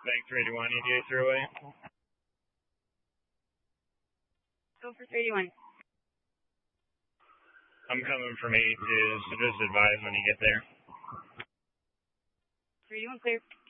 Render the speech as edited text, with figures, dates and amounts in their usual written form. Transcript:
Bank 381, ETA 308. Go for 381. I'm coming from 82, so just advise when you get there. 381 clear.